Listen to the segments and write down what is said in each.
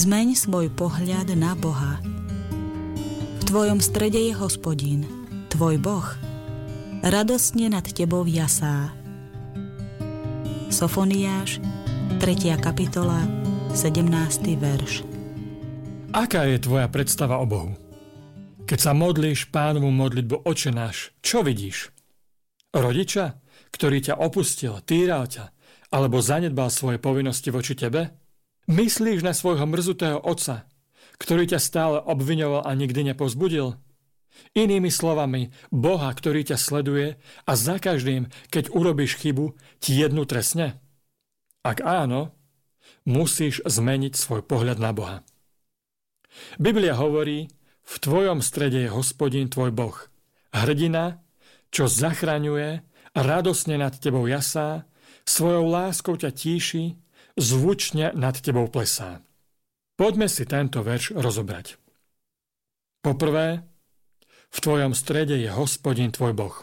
Zmeň svoj pohľad na Boha. V tvojom strede je Hospodin, tvoj Boh. Radostne nad tebou jasá. Sofoniáš, 3. kapitola, 17. verš. Aká je tvoja predstava o Bohu? Keď sa modlíš Pánovu modlitbu Otče náš, čo vidíš? Rodiča, ktorý ťa opustil, týral ťa, alebo zanedbal svoje povinnosti voči tebe? Myslíš na svojho mrzutého otca, ktorý ťa stále obviňoval a nikdy nepovzbudil? Inými slovami, Boha, ktorý ťa sleduje a za každým, keď urobíš chybu, ti jednu trestne? Ak áno, musíš zmeniť svoj pohľad na Boha. Biblia hovorí, v tvojom strede je Hospodin tvoj Boh. Hrdina, čo zachraňuje, radosne nad tebou jasá, svojou láskou ťa tíši, zvučne nad tebou plesá. Poďme si tento verš rozobrať. Poprvé, v tvojom strede je Hospodin tvoj Boh.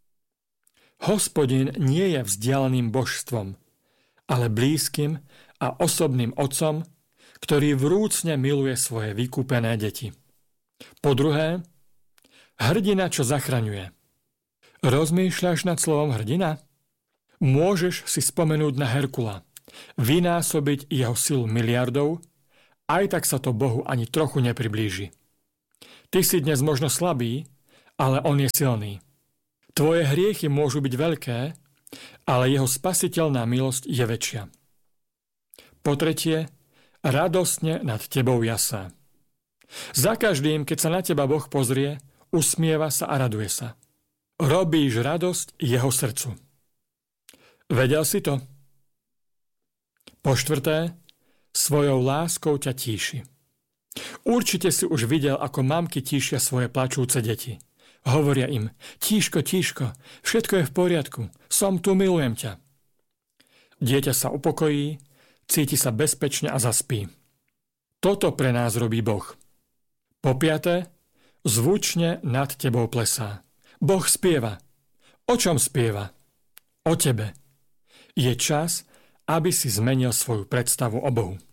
Hospodin nie je vzdialeným božstvom, ale blízkym a osobným otcom, ktorý vrúcne miluje svoje vykúpené deti. Po druhé, hrdina, čo zachraňuje. Rozmýšľaš nad slovom hrdina? Môžeš si spomenúť na Herkula, vynásobiť jeho silu miliardov, aj tak sa to Bohu ani trochu nepriblíži. Ty si dnes možno slabý, ale on je silný. Tvoje hriechy môžu byť veľké, ale jeho spasiteľná milosť je väčšia. Po tretie, radostne nad tebou jasá. Za každým, keď sa na teba Boh pozrie, usmieva sa a raduje sa. Robíš radosť jeho srdcu. Vedel si to? Po štvrté, svojou láskou ťa tíši. Určite si už videl, ako mamky tíšia svoje plačúce deti. Hovoria im, tíško, všetko je v poriadku, som tu, milujem ťa. Dieťa sa upokojí, cíti sa bezpečne a zaspí. Toto pre nás robí Boh. Po piaté, zvučne nad tebou plesá. Boh spieva. O čom spieva? O tebe. Je čas, aby si zmenil svoju predstavu o Bohu.